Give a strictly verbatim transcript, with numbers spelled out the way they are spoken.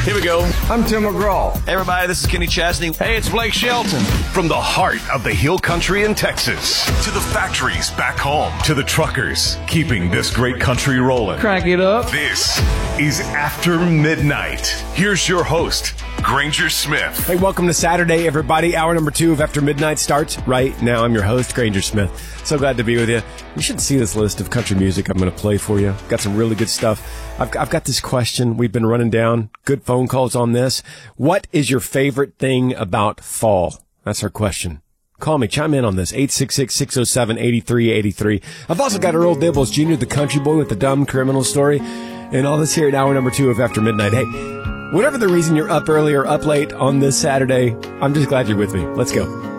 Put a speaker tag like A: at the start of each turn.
A: Here we go.
B: I'm Tim McGraw.
A: Hey, everybody, this is Kenny Chesney.
C: Hey, it's Blake Shelton.
D: From the heart of the hill country in Texas to the factories back home to the truckers keeping this great country rolling.
B: Crank it up.
D: This is After Midnight. Here's your host, Granger Smith.
E: Hey, welcome to Saturday, everybody. Hour number two of After Midnight starts right now. I'm your host, Granger Smith. So glad to be with you. You should see this list of country music I'm going to play for you. Got some really good stuff. I've, I've got this question we've been running down. Good phone calls on this. What is your favorite thing about fall? That's our question. Call me. Chime in on this. eight six six, six oh seven, eight three eight three. I've also got Earl Dibbles, Junior the country boy with the dumb criminal story. And all this here at hour number two of After Midnight. Hey, whatever the reason you're up early or up late on this Saturday, I'm just glad you're with me. Let's go.